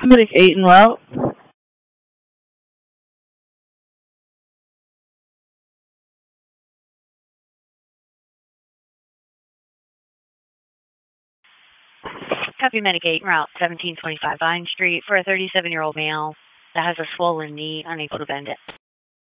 Medic 8 en route. Copy Medic 8 route 1725 Vine Street for a 37-year-old male that has a swollen knee, unable to bend it.